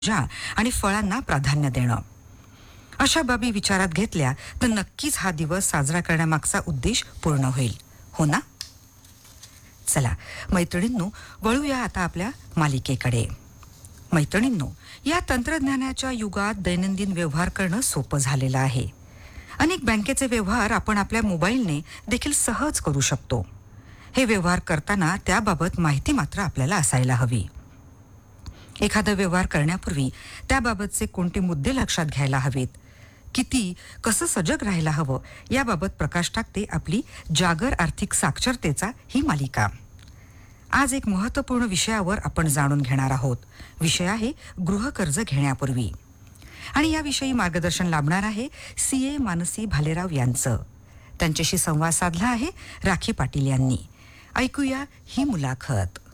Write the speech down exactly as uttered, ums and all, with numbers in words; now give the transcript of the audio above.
भाज्या आणि फळांना प्राधान्य देणं. अशा बाबी विचारात घेतल्या तर नक्कीच हा दिवस साजरा करण्यामागचा उद्देश पूर्ण होईल, हो ना? चला मैत्रिणींनो, वळूया आता आपल्या मालिकेकडे. मैत्रिणींनो, या तंत्रज्ञानाच्या युगात दैनंदिन व्यवहार करणं सोपं झालेलं आहे. अनेक बँकेचे व्यवहार आपण आपल्या मोबाईलने देखील सहज करू शकतो. हे व्यवहार करताना त्याबाबत माहिती मात्र आपल्याला असायला हवी. एखादा व्यवहार करण्यापूर्वी त्याबाबतचे कोणते मुद्दे लक्षात घ्यायला हवेत, किती कसं सजग राहायला हवं, याबाबत प्रकाश टाकते आपली जागर आर्थिक साक्षरतेचा ही मालिका. आज एक महत्त्वपूर्ण विषयावर आपण जाणून घेणार आहोत. विषय आहे गृहकर्ज घेण्यापूर्वी. आणि याविषयी मार्गदर्शन लाभणार आहे सी ए मानसी भालेराव यांचं. त्यांच्याशी संवाद साधला आहे राखी पाटील यांनी. ऐकूया ही मुलाखत.